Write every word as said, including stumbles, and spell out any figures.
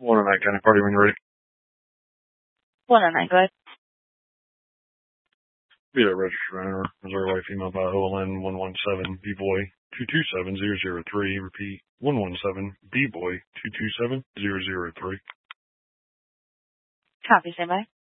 One on that kind of party when you're ready. One on nine, go ahead. Be a registered owner, Missouri white female by O L N one one seven B boy two two seven zero zero three. Repeat one one seven B boy two two seven zero zero three. Copy, stand by.